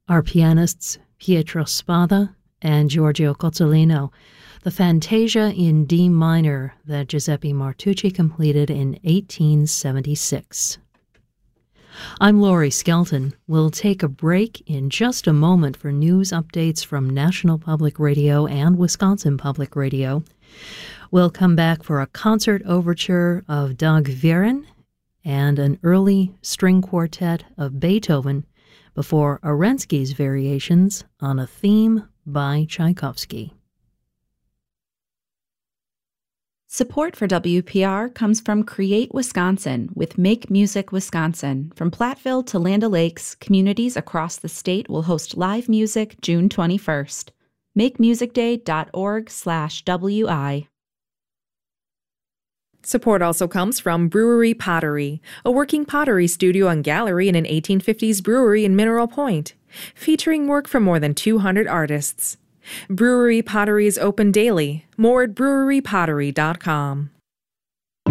Our pianists Pietro Spada and Giorgio Cozzolino, the Fantasia in D minor that Giuseppe Martucci completed in 1876. I'm Laurie Skelton. We'll take a break in just a moment for news updates from National Public Radio and Wisconsin Public Radio. We'll come back for a concert overture of Dag Viren and an early string quartet of Beethoven before Arensky's variations on a theme by Tchaikovsky. Support for WPR comes from Create Wisconsin with Make Music Wisconsin. From Platteville to Land O'Lakes, communities across the state will host live music June 21st. MakeMusicDay.org/WI. Support also comes from Brewery Pottery, a working pottery studio and gallery in an 1850s brewery in Mineral Point, featuring work from more than 200 artists. Brewery Pottery is open daily. More at brewerypottery.com.